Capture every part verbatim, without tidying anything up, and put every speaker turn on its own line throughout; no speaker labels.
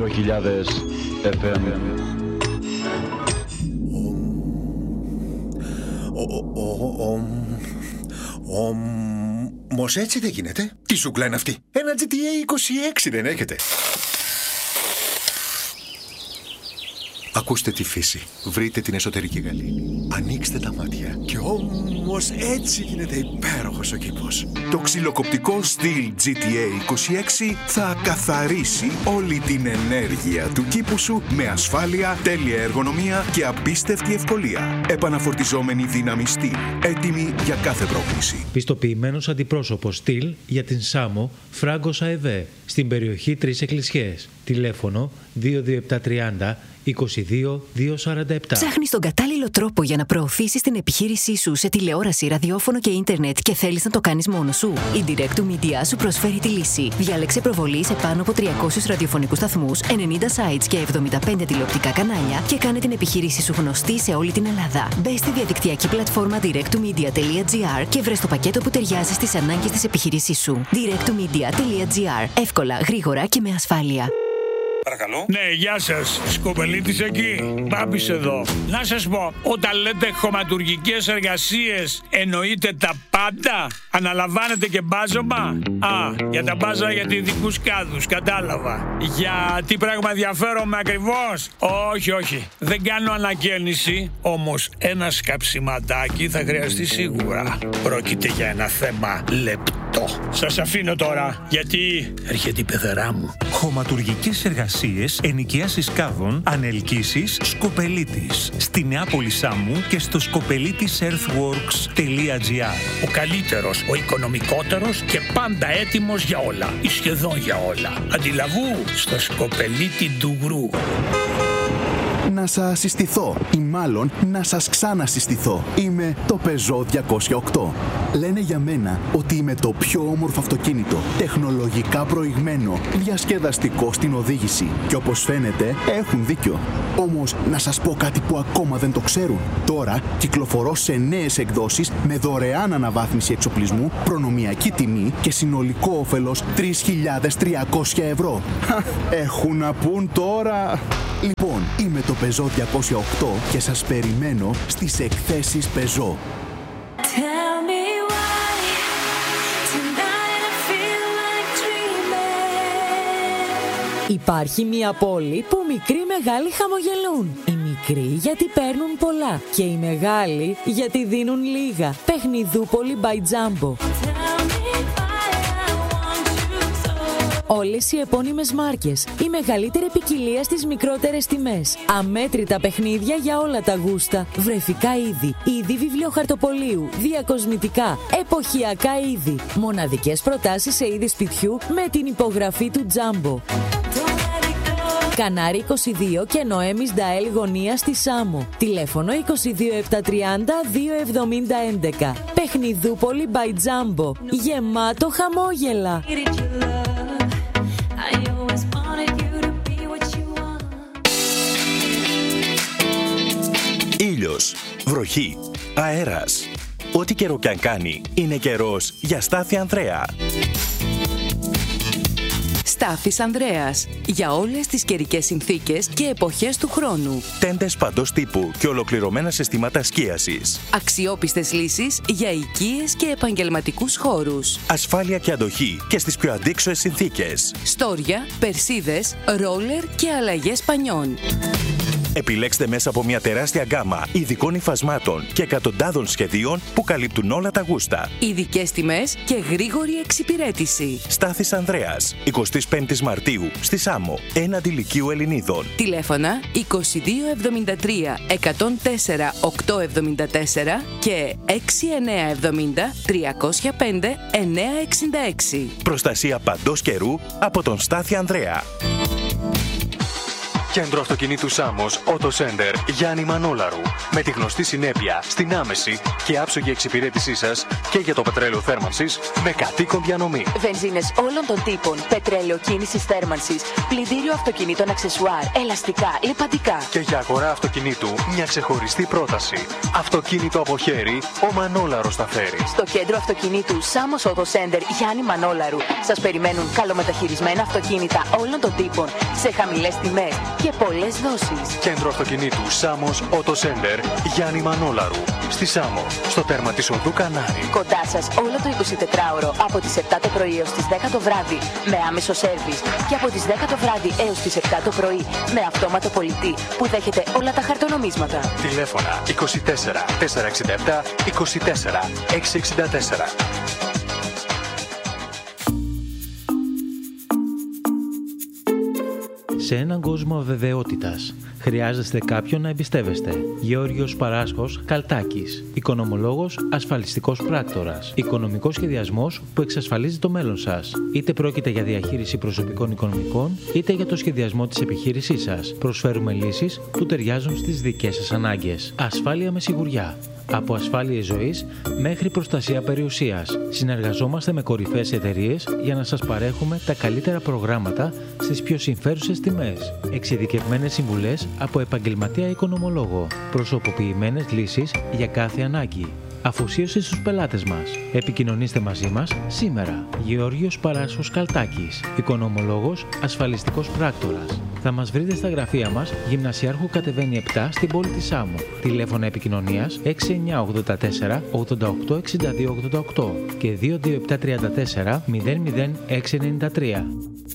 δύο χιλιάδες εφ εμ.
Όμως έτσι δεν γίνεται. Τι ζούγκλα είναι αυτή? Ένα τζι τι έι είκοσι έξι δεν έχετε? Ακούστε τη φύση. Βρείτε την εσωτερική γαλήνη. Ανοίξτε τα μάτια. Και όμως έτσι γίνεται υπέροχος ο κήπος. Το ξυλοκοπτικό Stihl τζι τι έι είκοσι έξι θα καθαρίσει όλη την ενέργεια του κήπου σου με ασφάλεια, τέλεια εργονομία και απίστευτη ευκολία. Επαναφορτιζόμενη δύναμη Stihl. Έτοιμη για κάθε πρόκληση.
Πιστοποιημένος αντιπρόσωπος Stihl για την Σάμο, Φράγκος ΑΕΒΕ, στην περιοχή Τρεις Εκκλησιές. Τηλέφωνο δύο δύο επτά τριάντα είκοσι δύο διακόσια σαράντα επτά.
Ψάχνεις τον κατάλληλο τρόπο για να προωθήσεις την επιχείρησή σου σε τηλεόραση, ραδιόφωνο και ίντερνετ και θέλεις να το κάνεις μόνος σου? Η Direct to Media σου προσφέρει τη λύση. Διάλεξε προβολή σε πάνω από τριακόσιους ραδιοφωνικούς σταθμούς, ενενήντα sites και εβδομήντα πέντε τηλεοπτικά κανάλια και κάνε την επιχείρηση σου γνωστή σε όλη την Ελλάδα. Μπες στη διαδικτυακή πλατφόρμα direct to media dot gr και βρες το πακέτο που ταιριάζει στις ανάγκες της επιχείρησής σου. direct to media dot gr. Εύκολα, γρήγορα και με ασφάλεια.
Παρακαλώ. Ναι, γεια σας. Σκοπελίτης εκεί. Μπάμπης εδώ. Να σας πω, όταν λέτε χωματουργικές εργασίες, εννοείτε τα πάντα? Αναλαμβάνετε και μπάζωμα? Α, για τα μπάζα για ειδικούς κάδους, κατάλαβα. Για τι πράγμα ενδιαφέρομαι ακριβώς? Όχι, όχι. Δεν κάνω ανακαίνιση, όμως ένα σκαψιματάκι θα χρειαστεί σίγουρα. Πρόκειται για ένα θέμα λεπτό. Σας αφήνω τώρα, γιατί έρχεται η πεθερά μου.
Χωματουργικές εργασίες, ενοικίασης κάδων, ανελκύσεις, Σκοπελίτης. Στη Νεάπολη Σάμου και στο σκοπελίτης earthworks τελεία gr.
Ο καλύτερος, ο οικονομικότερος και πάντα έτοιμος για όλα. Ή σχεδόν για όλα. Αντιλαβού στο Σκοπελίτη Ντουγρού.
Να σας συστηθώ ή μάλλον να σας ξανασυστηθώ. Είμαι το Peugeot διακόσια οκτώ. Λένε για μένα ότι είμαι το πιο όμορφο αυτοκίνητο, τεχνολογικά προηγμένο, διασκεδαστικό στην οδήγηση. Και όπως φαίνεται έχουν δίκιο. Όμως να σας πω κάτι που ακόμα δεν το ξέρουν. Τώρα κυκλοφορώ σε νέες εκδόσεις με δωρεάν αναβάθμιση εξοπλισμού, προνομιακή τιμή και συνολικό όφελος τρεις χιλιάδες τριακόσια ευρώ. Έχουν να πούν τώρα. Λοιπόν, είμαι το Peugeot διακόσια οκτώ και σας περιμένω στις εκθέσεις Peugeot.
Υπάρχει μια πόλη που μικροί μεγάλοι χαμογελούν. Οι μικροί γιατί παίρνουν πολλά και οι μεγάλοι γιατί δίνουν λίγα. Παιχνιδούπολη by Jumbo. Όλες οι επώνυμες μάρκες, η μεγαλύτερη ποικιλία στις μικρότερες τιμές, αμέτρητα παιχνίδια για όλα τα γούστα, βρεφικά είδη, είδη βιβλιοχαρτοπολίου, διακοσμητικά, εποχιακά είδη, μοναδικές προτάσεις σε είδη σπιτιού με την υπογραφή του Jumbo. Κανάρι είκοσι δύο και Νοέμις Νταέλ γωνία στη Σάμο. Τηλέφωνο είκοσι δύο επτακόσια τριάντα δύο εβδομήντα έντεκα. Παιχνιδούπολη by Jumbo. Γεμάτο χαμόγελα.
Ήλιος, βροχή, αέρας. Ό,τι καιρό κι αν κάνει, είναι καιρός για Στάθη Ανδρέα.
Στάθης Ανδρέας. Για όλες τις καιρικές συνθήκες και εποχές του χρόνου.
Τέντες παντός τύπου και ολοκληρωμένα συστήματα σκίασης.
Αξιόπιστες λύσεις για οικίες και επαγγελματικούς χώρους.
Ασφάλεια και αντοχή και στις πιο αντίξωες συνθήκες.
Στόρια, περσίδες, ρόλερ και αλλαγές πανιών.
Επιλέξτε μέσα από μια τεράστια γκάμα ειδικών υφασμάτων και εκατοντάδων σχεδίων που καλύπτουν όλα τα γούστα.
Ειδικές τιμές και γρήγορη εξυπηρέτηση.
Στάθης Ανδρέας, εικοστή πέμπτη Μαρτίου, στη Σάμο, έναντι Λυκείου Ελληνίδων.
Τηλέφωνα είκοσι δύο εβδομήντα τρία εκατόν τέσσερα οκτακόσια εβδομήντα τέσσερα και έξι εννιά εβδομήντα τριακόσια πέντε εννιακόσια εξήντα έξι.
Προστασία παντός καιρού από τον Στάθη Ανδρέα.
Κέντρο αυτοκινήτου Σάμος, Auto Center, Γιάννη Μανόλαρου. Με τη γνωστή συνέπεια στην άμεση και άψογη εξυπηρέτησή σας και για το πετρέλαιο θέρμανσης με κατοίκον διανομή.
Βενζίνες όλων των τύπων, πετρέλαιο κίνησης θέρμανσης, πλυντήριο αυτοκινήτων αξεσουάρ, ελαστικά, λιπαντικά.
Και για αγορά αυτοκινήτου μια ξεχωριστή πρόταση. Αυτοκίνητο από χέρι, ο Μανόλαρος τα φέρει.
Στο κέντρο αυτοκινήτου Σάμος Auto Center Γιάννη Μανόλαρου σας περιμένουν καλομεταχειρισμένα αυτοκίνητα όλων των τύπων σε χαμηλές τιμές και πολλές δόσεις.
Κέντρο αυτοκινήτου Σάμος Auto Center Γιάννη Μανόλαρου. Στη Σάμο, στο τέρμα της οδού Κανάρη.
Κοντά σας όλο το εικοσιτετράωρο από τις επτά το πρωί έως τις δέκα το βράδυ με άμεσο σέρβις και από τις δέκα το βράδυ έως τις επτά το πρωί με αυτόματο πολιτή που δέχεται όλα τα χαρτονομίσματα.
Τηλέφωνα είκοσι τέσσερα τετρακόσια εξήντα επτά είκοσι τέσσερα εξακόσια εξήντα τέσσερα.
Σε έναν κόσμο αβεβαιότητας, χρειάζεστε κάποιον να εμπιστεύεστε. Γεώργιος Παράσχος Καλτάκης. Οικονομολόγος, ασφαλιστικός πράκτορας. Οικονομικός σχεδιασμός που εξασφαλίζει το μέλλον σας. Είτε πρόκειται για διαχείριση προσωπικών οικονομικών, είτε για το σχεδιασμό της επιχείρησής σας. Προσφέρουμε λύσεις που ταιριάζουν στις δικές σας ανάγκες. Ασφάλεια με σιγουριά. Από ασφάλειες ζωής μέχρι προστασία περιουσίας. Συνεργαζόμαστε με κορυφαίες εταιρείες για να σας παρέχουμε τα καλύτερα προγράμματα στις πιο συμφέρουσες τιμές. Εξειδικευμένες συμβουλές από επαγγελματία οικονομολόγο. Προσωποποιημένες λύσεις για κάθε ανάγκη. Αφοσίωση στους πελάτες μας. Επικοινωνήστε μαζί μας σήμερα. Γεώργιος Παράσχος Καλτάκης. Οικονομολόγος, ασφαλιστικός πράκτορας. Θα μας βρείτε στα γραφεία μας, Γυμνασιάρχου κατεβαίνει επτά στην πόλη της Σάμου. Τηλέφωνα επικοινωνίας έξι εννιά ογδόντα τέσσερα ογδόντα οκτώ εξήντα δύο ογδόντα οκτώ και δύο δύο επτά τρία τέσσερα μηδέν μηδέν έξι εννιά τρία.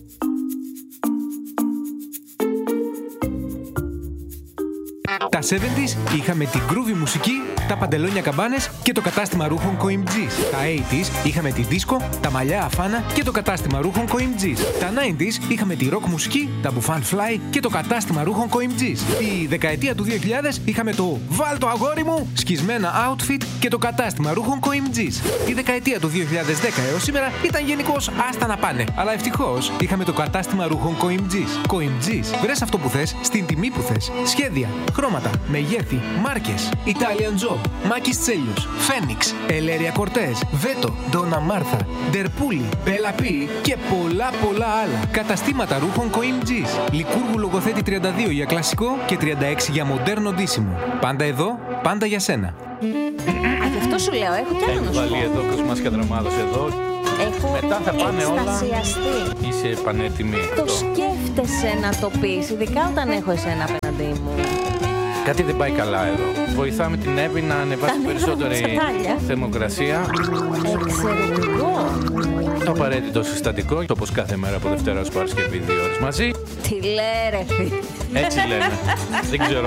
Τα εβδομήντα είχαμε την groovy μουσική, τα παντελόνια καμπάνες και το κατάστημα ρούχων Coimgis. Τα ογδόντα είχαμε τη δίσκο, τα μαλλιά αφάνα και το κατάστημα ρούχων Coimgis. Τα ενενήντα είχαμε τη rock μουσική, τα μπουφάν fly και το κατάστημα ρούχων Coimgis. Τη δεκαετία του δύο χιλιάδες είχαμε το «Βάλ το αγόρι μου» σκισμένα outfit και το κατάστημα ρούχων Coimgis. Η δεκαετία του δύο χιλιάδες δέκα έως σήμερα ήταν γενικώς άστα να πάνε. Αλλά ευτυχώς είχαμε το κατάστημα ρούχων Coimgis. Coimgis, βρες αυτό που θες στην τιμή που θες. Σχέδια, χρώματα, μεγέθη, μάρκες, Italian Job, Μάκης Τσέλιους, Φένιξ, Ελέρια Κορτές, Βέτο, Ντόνα Μάρθα, Ντερπούλη, Μπέλα Πι και πολλά πολλά άλλα. Καταστήματα ρούχων Coimgis. Λικούργου Λογοθέτη τριάντα δύο για κλασικό και τριάντα έξι για μοντέρνο ντύσιμο. Πάντα εδώ, πάντα για σένα.
Α, γι' αυτό σου λέω, έχω κι άλλο να σου πω.
Βάλει εδώ, Κοσμάς Κατραμάδος εδώ.
Έχω
μετά θα πάνε όλα. Είσαι πανέτοιμη.
Το σκέφτεσαι να το πεις, ειδικά όταν έχω εσένα απέναντί μου.
Κάτι δεν πάει καλά εδώ. Βοηθάμε την Εύη να ανεβάσει περισσότερη θερμοκρασία.
Εξαιρετικό.
Το απαραίτητο συστατικό, όπως κάθε μέρα από Δευτέρα ως Παρασκευή, δύο ώρες μαζί.
Τι λέει ρε φίλε.
Έτσι λένε. Δεν ξέρω.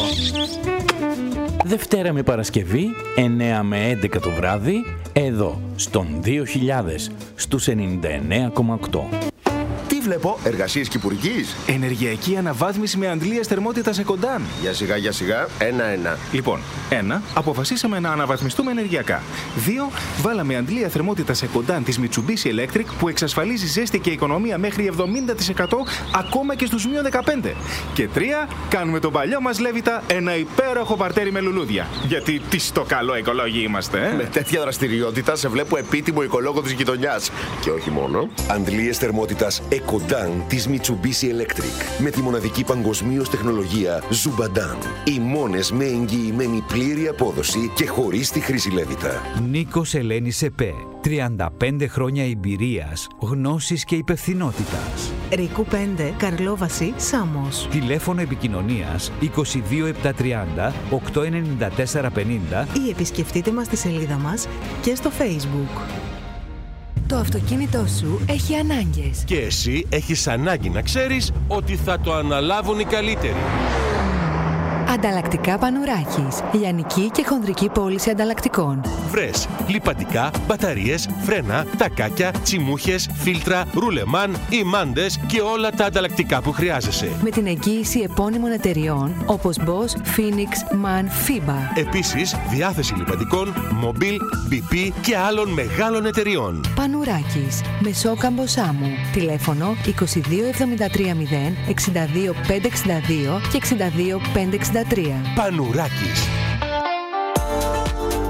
Δευτέρα με Παρασκευή, εννέα με έντεκα το βράδυ, εδώ, στον δύο χιλιάδες, στους ενενήντα εννέα κόμμα οκτώ.
Τι βλέπω, εργασίες κυπουρικής.
Ενεργειακή αναβάθμιση με αντλίες θερμότητας Εκοντάν.
Για σιγά, για σιγά, ένα-ένα.
Λοιπόν, ένα, αποφασίσαμε να αναβαθμιστούμε ενεργειακά. Δύο, βάλαμε αντλία θερμότητας Εκοντάν της Mitsubishi Electric που εξασφαλίζει ζέστη και οικονομία μέχρι εβδομήντα τοις εκατό ακόμα και στους μείον δεκαπέντε. Και τρία, κάνουμε τον παλιό μας Λέβητα ένα υπέροχο παρτέρι με λουλούδια. Γιατί τι στο καλό οικολόγοι είμαστε, ε?
Με τέτοια δραστηριότητα σε βλέπω επίτιμο οικολόγο της γειτονιάς. Και όχι μόνο.
Αντλίες θερμότητας Εκοντάν της Mitsubishi Electric με τη μοναδική παγκοσμίως τεχνολογία Zubadan. Οι μόνες με εγγυημένη πλήρη απόδοση και χωρίς τη χρήση Λέβητα.
Νίκος Ελένης ΕΠΕ. τριάντα πέντε χρόνια εμπειρίας, γνώσης και υπευθυνότητας.
Ρίκου πέντε, Καρλόβαση, Σάμος.
Τηλέφωνο επικοινωνίας είκοσι δύο επτακόσια τριάντα οκτακόσια ενενήντα τέσσερα πενήντα
ή επισκεφτείτε μας στη σελίδα μας και στο Facebook. Το αυτοκίνητό σου έχει ανάγκες.
Και εσύ έχεις ανάγκη να ξέρεις ότι θα το αναλάβουν οι καλύτεροι.
Ανταλλακτικά Πανουράκης. Λιανική και χονδρική πώληση ανταλλακτικών.
Βρες λιπαντικά, μπαταρίες, φρένα, τακάκια, τσιμούχες, φίλτρα, ρουλεμάν, ημάντες και όλα τα ανταλλακτικά που χρειάζεσαι.
Με την εγγύηση επώνυμων εταιριών όπως Bosch, Phoenix, MAN, FIBA.
Επίσης, διάθεση λιπαντικών, Mobil, μπι πι και άλλων μεγάλων εταιριών.
Πανουράκης. Μεσόκαμπο Σάμου. Τηλέφωνο είκοσι δύο εβδομήντα τρία μηδέν εξήντα δύο πεντακόσια εξήντα δύο και εξήντα δύο πεντακόσια εξήντα τρία.
Πανουράκης.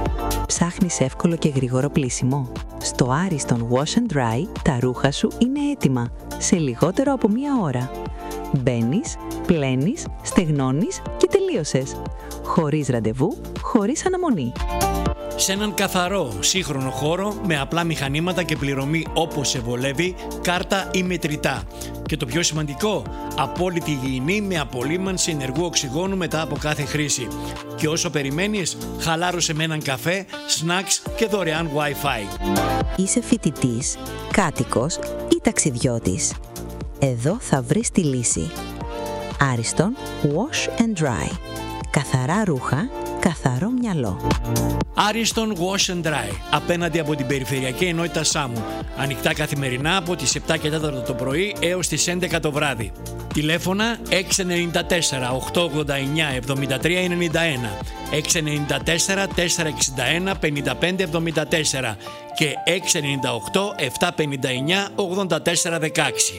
Ψάχνεις εύκολο και γρήγορο πλύσιμο? Στο Ariston Wash and Dry τα ρούχα σου είναι έτοιμα σε λιγότερο από μία ώρα. Μπαίνεις, πλένεις, στεγνώνεις και τελείωσες. Χωρίς ραντεβού, χωρίς αναμονή.
Σε έναν καθαρό, σύγχρονο χώρο με απλά μηχανήματα και πληρωμή όπως σε βολεύει, κάρτα ή μετρητά. Και το πιο σημαντικό, απόλυτη υγιεινή με απολύμανση ενεργού οξυγόνου μετά από κάθε χρήση. Και όσο περιμένεις, χαλάρωσε με έναν καφέ, snacks και δωρεάν Wi-Fi.
Είσαι φοιτητής, κάτοικος ή ταξιδιώτης? Εδώ θα βρεις τη λύση. Ariston Wash and Dry. Καθαρά ρούχα, καθαρό μυαλό.
Ariston Wash and Dry, απέναντι από την Περιφερειακή Ενότητα Σάμου. Ανοιχτά καθημερινά από τις επτά και τέσσερα το πρωί έως τις έντεκα το βράδυ. Τηλέφωνα έξι εννιά τέσσερα οκτώ ογδόντα εννιά εβδομήντα τρία ενενήντα ένα, έξι εννιά τέσσερα τέσσερα εξήντα ένα πενήντα πέντε εβδομήντα τέσσερα και έξι εννιά οκτώ επτά πενήντα εννιά ογδόντα τέσσερα δεκαέξι.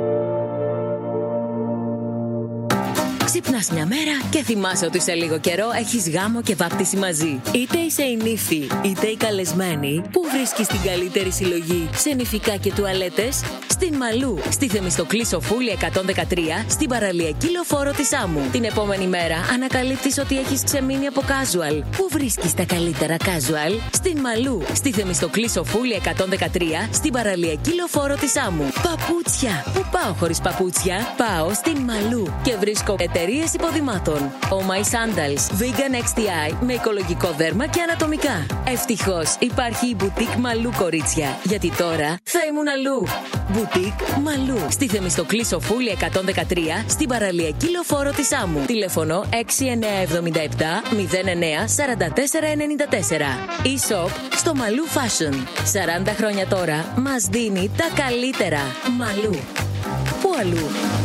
Ξυπνάς μια μέρα και θυμάσαι ότι σε λίγο καιρό έχεις γάμο και βάπτιση μαζί. Είτε είσαι η νύφη, είτε η καλεσμένη, που βρίσκεις την καλύτερη συλλογή σε νηφικά και τουαλέτες? Στην Μαλού, στη Θεμιστοκλή Σοφούλη εκατόν δεκατρία, στην παραλιακή λεωφόρο της Άμμου. Την επόμενη μέρα ανακαλύπτεις ότι έχεις ξεμείνει από casual. Πού βρίσκεις τα καλύτερα casual? Στην Μαλού, στη Θεμιστοκλή Σοφούλη εκατόν δεκατρία, στην παραλιακή λεωφόρο της Άμμου. Παπούτσια! Πού πάω χωρίς παπούτσια? Πάω στην Μαλού και βρίσκω εταιρείες υποδημάτων. Oh My Sandals, Vegan εξ τι άι με οικολογικό δέρμα και ανατομικά. Ευτυχώς υπάρχει η Boutique Μαλού, κορίτσια, γιατί τώρα θα ήμουν αλλού. Boutique Μαλού, στη Θεμιστοκλή Σοφούλη εκατόν δεκατρία, στην παραλιακή λεωφόρο της Άμμου. Τηλέφωνο έξι εννιά εβδομήντα επτά μηδέν εννιά σαράντα τέσσερα ενενήντα τέσσερα. E-shop στο Μαλού Fashion. σαράντα χρόνια τώρα μας δίνει τα καλύτερα. Μαλού. Πού αλλού?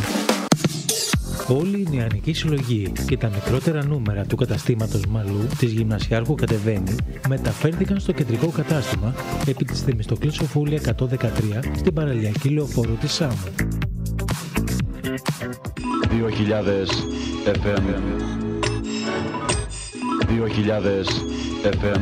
Όλη η νεανική συλλογή και τα μικρότερα νούμερα του καταστήματος Μαλού της Γυμνασιάρχου Κατεβαίνει μεταφέρθηκαν στο κεντρικό κατάστημα επί της Θεμιστοκλής Σοφούλη εκατόν δεκατρία στην παραλιακή λεωφόρο της Σάμου.
δύο χιλιάδες εφ εμ δύο χιλιάδες εφ εμ.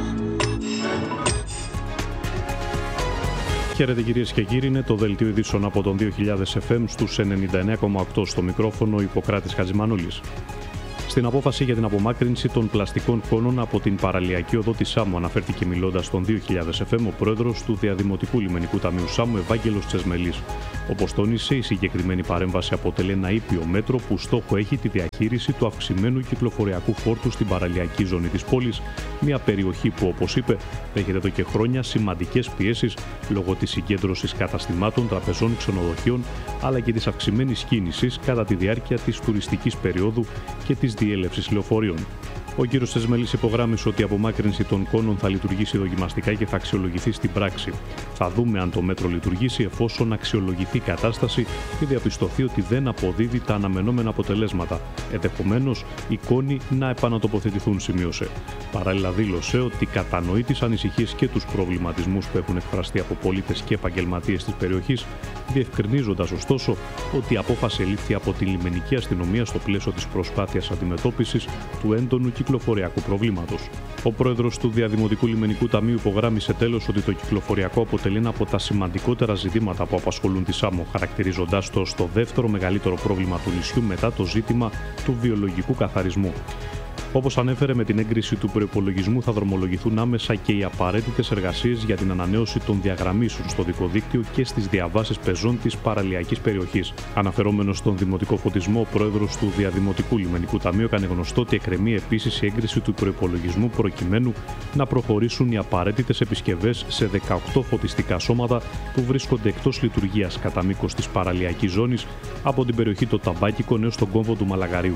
Χαίρετε κυρίες και κύριοι, είναι το δελτίο ειδήσεων από τον δύο χιλιάδες εφ εμ στους ενενήντα εννέα κόμμα οκτώ, στο μικρόφωνο Ιπποκράτης Χατζημανόλης. Στην απόφαση για την απομάκρυνση των πλαστικών κόνων από την παραλιακή οδό της Σάμου αναφέρθηκε μιλώντας στον δύο χιλιάδες εφ εμ ο πρόεδρος του Διαδημοτικού Λιμενικού Ταμείου Σάμου, Ευάγγελος Τσεσμελής. Όπως τόνισε, η συγκεκριμένη παρέμβαση αποτελεί ένα ήπιο μέτρο που στόχο έχει τη διαχείριση του αυξημένου κυκλοφοριακού φόρτου στην παραλιακή ζώνη της πόλης, μια περιοχή που, όπως είπε, δέχεται εδώ και χρόνια σημαντικές πιέσεις λόγω της συγκέντρωσης καταστημάτων, τραπεζών, ξενοδοχείων, αλλά και της αυξημένης κίνησης κατά τη διάρκεια της τουριστικής περίοδου και της διέλευσης λεωφορείων. Ο κ. Τσεσμελής υπογράμμισε ότι η απομάκρυνση των κόνων θα λειτουργήσει δοκιμαστικά και θα αξιολογηθεί στην πράξη. Θα δούμε αν το μέτρο λειτουργήσει εφόσον αξιολογηθεί η κατάσταση και διαπιστωθεί ότι δεν αποδίδει τα αναμενόμενα αποτελέσματα. Ενδεχομένως, οι κόνοι να επανατοποθετηθούν, σημείωσε. Παράλληλα, δήλωσε ότι κατανοεί τις ανησυχίες και τους προβληματισμούς που έχουν εκφραστεί από πολίτες και επαγγελματίες της περιοχής, διευκρινίζοντας ωστόσο ότι η απόφαση ελήφθη από τη λιμενική αστυνομία στο πλαίσιο της προσπάθειας αντιμετώπισης του έντονου κυκλοφοριακού προβλήματος. Ο πρόεδρος του Διαδημοτικού Λιμενικού Ταμείου υπογράμμισε τέλος ότι το κυκλοφοριακό αποτελεί ένα από τα σημαντικότερα ζητήματα που απασχολούν τη Σάμο, χαρακτηρίζοντάς το ως το δεύτερο μεγαλύτερο πρόβλημα του νησιού μετά το ζήτημα του βιολογικού καθαρισμού. Όπως ανέφερε, με την έγκριση του προϋπολογισμού θα δρομολογηθούν άμεσα και οι απαραίτητες εργασίες για την ανανέωση των διαγραμμίσεων στο δικοδίκτυο και στις διαβάσεις πεζών της παραλιακής περιοχής. Αναφερόμενος στον δημοτικό φωτισμό, ο πρόεδρος του Διαδημοτικού Λιμενικού Ταμείου έκανε γνωστό ότι εκκρεμεί επίσης η έγκριση του προϋπολογισμού προκειμένου να προχωρήσουν οι απαραίτητες επισκευές σε δεκαοκτώ φωτιστικά σώματα που βρίσκονται εκτός λειτουργίας κατά μήκος της παραλιακής ζώνης από την περιοχή των Ταμπάκικων έως τον κόμβο του Μαλαγαρίου.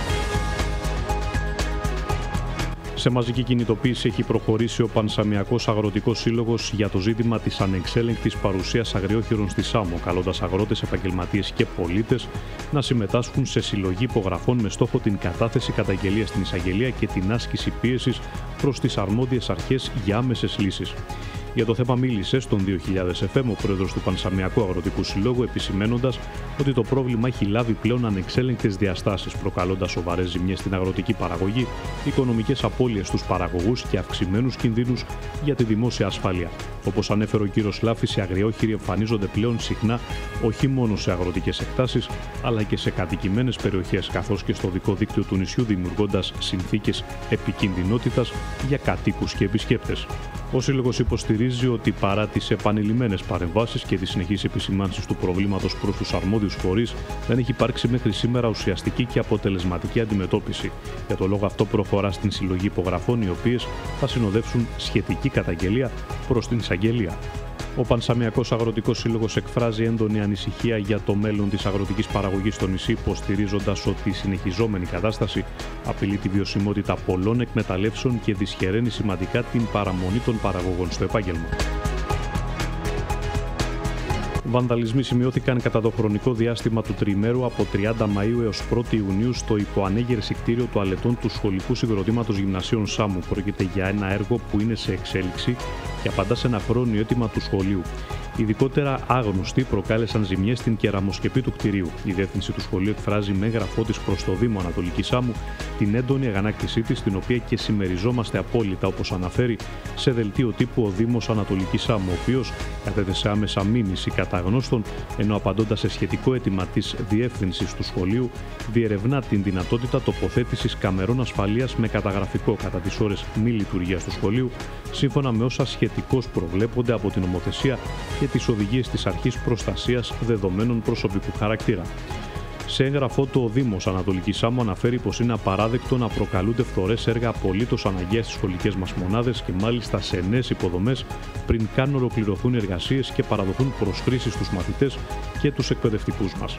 Σε μαζική κινητοποίηση έχει προχωρήσει ο Πανσαμιακός Αγροτικός Σύλλογος για το ζήτημα της ανεξέλεγκτης παρουσίας αγριόχειρων στη Σάμο, καλώντας αγρότες, επαγγελματίες και πολίτες να συμμετάσχουν σε συλλογή υπογραφών με στόχο την κατάθεση καταγγελίας στην εισαγγελία και την άσκηση πίεσης προς τις αρμόδιες αρχές για άμεσες λύσεις. Για το θέμα μίλησε στον δύο χιλιάδες εφ εμ ο πρόεδρος του Πανσαμιακού Αγροτικού Συλλόγου, επισημαίνοντας ότι το πρόβλημα έχει λάβει πλέον ανεξέλεγκτες διαστάσεις, προκαλώντας σοβαρές ζημιές στην αγροτική παραγωγή, οικονομικές απώλειες στους παραγωγούς και αυξημένους κινδύνους για τη δημόσια ασφάλεια. Όπως ανέφερε ο κύριος Λάφης, οι αγριόχειροι εμφανίζονται πλέον συχνά όχι μόνο σε αγροτικές εκτάσεις, αλλά και σε κατοικημένες περιοχές, καθώς και στο δικό δίκτυο του νησιού, δημιουργώντας συνθήκες επικινδυνότητας για κατοίκους και επισκέπτες. Ο Σύλλογος υποστηρίζει ότι παρά τις επανειλημμένες παρεμβάσεις και τις συνεχείς επισημάνσεις του προβλήματος προς τους αρμόδιους φορείς, δεν έχει υπάρξει μέχρι σήμερα ουσιαστική και αποτελεσματική αντιμετώπιση. Για το λόγο αυτό προχωρά στην συλλογή υπογραφών, οι οποίες θα συνοδεύσουν σχετική καταγγελία προς την εισαγγελία. Ο Πανσαμιακός Αγροτικός Σύλλογος εκφράζει έντονη ανησυχία για το μέλλον της αγροτικής παραγωγής στο νησί, υποστηρίζοντας ότι η συνεχιζόμενη κατάσταση απειλεί τη βιωσιμότητα πολλών εκμεταλλεύσεων και δυσχεραίνει σημαντικά την παραμονή των παραγωγών στο επάγγελμα. Βανδαλισμοί σημειώθηκαν κατά το χρονικό διάστημα του τριημέρου από τριάντα Μαΐου έως πρώτη Ιουνίου στο υποανέγερση κτίριο τουαλετών του Σχολικού Συγκροτήματος Γυμνασίων Σάμου. Πρόκειται για ένα έργο που είναι σε εξέλιξη και απαντά σε ένα χρόνιο αίτημα του σχολείου. Ειδικότερα άγνωστοι προκάλεσαν ζημιές στην κεραμοσκεπή του κτηρίου. Η διεύθυνση του σχολείου εκφράζει με έγγραφό της προς το Δήμο Ανατολική Σάμου την έντονη αγανάκτησή της, την οποία και συμμεριζόμαστε απόλυτα, όπως αναφέρει σε δελτίο τύπου ο Δήμος Ανατολική Σάμου, ο οποίος κατέθεσε άμεσα μήνυση κατά γνώστων, ενώ απαντώντας σε σχετικό αίτημα της διεύθυνσης του σχολείου, διερευνά την δυνατότητα τοποθέτησης καμερών ασφαλείας με καταγραφικό κατά τις ώρες μη λειτουργίας του σχολείου, σύμφωνα με όσα σχετικώς προβλέπονται από την νομοθεσία και τις οδηγίες της Αρχής Προστασίας Δεδομένων Προσωπικού Χαρακτήρα. Σε έγγραφό του, ο Δήμος Ανατολική Σάμου αναφέρει πως είναι απαράδεκτο να προκαλούνται φθορές έργα απολύτως αναγκαία στις σχολικές μας μονάδες και μάλιστα σε νέες υποδομές πριν καν ολοκληρωθούν εργασίες και παραδοθούν προς χρήση στους μαθητές και τους εκπαιδευτικούς μας.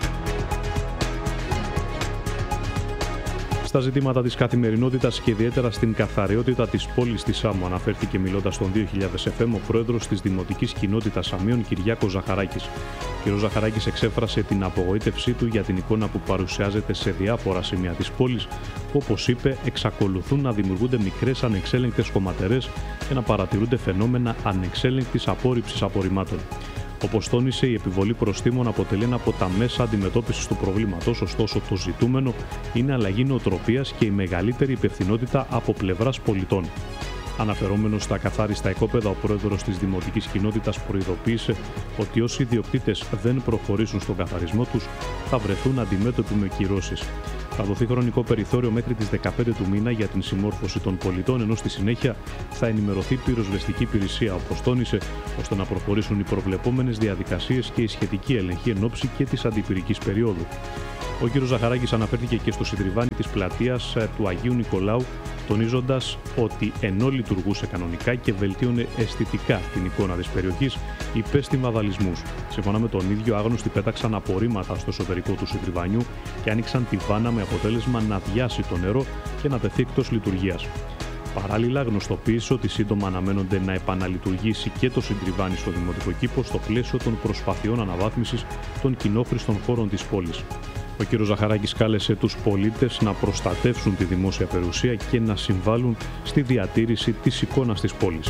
Στα ζητήματα της καθημερινότητας και ιδιαίτερα στην καθαριότητα της πόλης της Σάμου, αναφέρθηκε μιλώντας στον δύο χιλιάδες εφ εμ ο πρόεδρος της Δημοτικής Κοινότητας Σαμίων, Κυριάκος Ζαχαράκης. Ο κ. Ζαχαράκης εξέφρασε την απογοήτευσή του για την εικόνα που παρουσιάζεται σε διάφορα σημεία της πόλης, που, όπως είπε, εξακολουθούν να δημιουργούνται μικρές ανεξέλεγκτες κομματερές και να παρατηρούνται φαινόμενα ανεξέλεγκτης απόρριψης απορριμμάτων. Όπως τόνισε, η επιβολή προστίμων αποτελεί ένα από τα μέσα αντιμετώπισης του προβλήματος, ωστόσο το ζητούμενο είναι αλλαγή νοοτροπίας και η μεγαλύτερη υπευθυνότητα από πλευράς πολιτών. Αναφερόμενος στα καθάριστα οικόπεδα, ο πρόεδρος της Δημοτικής Κοινότητας προειδοποίησε ότι όσοι ιδιοκτήτες δεν προχωρήσουν στον καθαρισμό τους θα βρεθούν αντιμέτωποι με κυρώσεις. Θα δοθεί χρονικό περιθώριο μέχρι τις δεκαπέντε του μήνα για την συμμόρφωση των πολιτών, ενώ στη συνέχεια θα ενημερωθεί πυροσβεστική υπηρεσία, όπως τόνισε, ώστε να προχωρήσουν οι προβλεπόμενες διαδικασίες και η σχετική έλεγχη εν ώψη και της αντιπυρικής περίοδου. Ο κ. Ζαχαράκης αναφέρθηκε και στο συντριβάνι της πλατείας του Αγίου Νικολάου, τονίζοντας ότι ενώ λειτουργούσε κανονικά και βελτίωνε αισθητικά την εικόνα της περιοχής, υπέστη βανδαλισμούς. Σύμφωνα με τον ίδιο, άγνωστοι πέταξαν απορρίμματα στο εσωτερικό του συντριβάνιου και άνοιξαν τη βάνα με αποτέλεσμα να αδειάσει το νερό και να τεθεί εκτός λειτουργίας. Παράλληλα, γνωστοποίησε ότι σύντομα αναμένονται να επαναλειτουργήσει και το συντριβάνι στο δημοτικό κήπο στο πλαίσιο των προσπαθειών αναβάθμισης των κοινόχρηστων χώρων της πόλης. Ο κ. Ζαχαράκης κάλεσε τους πολίτες να προστατεύσουν τη δημόσια περιουσία και να συμβάλλουν στη διατήρηση της εικόνας της πόλης.